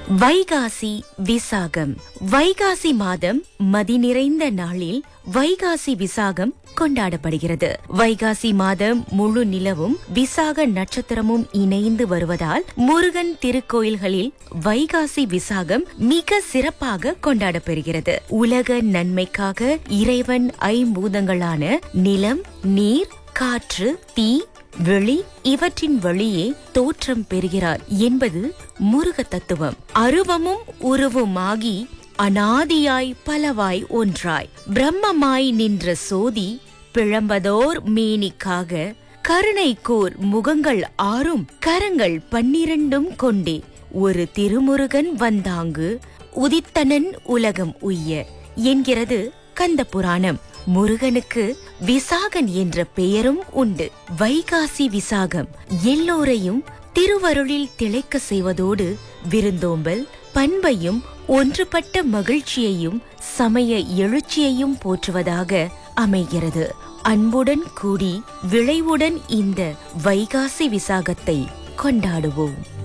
வைகாசி விசாகம். வைகாசி மாதம் மதி நிறைந்த நாளில் வைகாசி விசாகம் கொண்டாடப்படுகிறது. வைகாசி மாதம் முழு நிலவும் விசாக நட்சத்திரமும் இணைந்து வருவதால் முருகன் திருக்கோயில்களில் வைகாசி விசாகம் மிக சிறப்பாக கொண்டாடப்பெறுகிறது. உலக நன்மைக்காக இறைவன் ஐம்பூதங்களான நிலம், நீர், காற்று, தீ, வெளி இவற்றின் வழியே தோற்றம் பெறுகிறார் என்பது முருக தத்துவம். அருவமும் உருவுமாகி அனாதியாய் பலவாய் ஒன்றாய் பிரம்மமாய் நின்ற சோதி பிழம்பதோர் மேனிக்காக கருணைக்கூர் முகங்கள் 6 கரங்கள் 12 கொண்டே ஒரு திருமுருகன் வந்தாங்கு உதித்தனன் உலகம் உய்ய என்கிறது கந்த புராணம். முருகனுக்கு விசாகன் என்ற பெயரும் உண்டு. வைகாசி விசாகம் எல்லோரையும் திருவருளில் திளைக்க செய்வதோடு விருந்தோம்பல் பண்பையும் ஒன்றுபட்ட மகிழ்ச்சியையும் சமய எழுச்சியையும் போற்றுவதாக அமைகிறது. அன்புடன் கூடி விளைவுடன் இந்த வைகாசி விசாகத்தை கொண்டாடுவோம்.